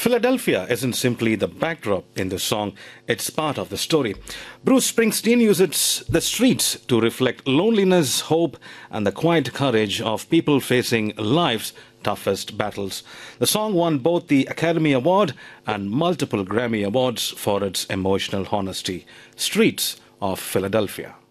Philadelphia isn't simply the backdrop in the song, it's part of the story. Bruce Springsteen uses the streets to reflect loneliness, hope, and the quiet courage of people facing life's toughest battles. The song won both the Academy Award and multiple Grammy Awards for its emotional honesty. Streets of Philadelphia.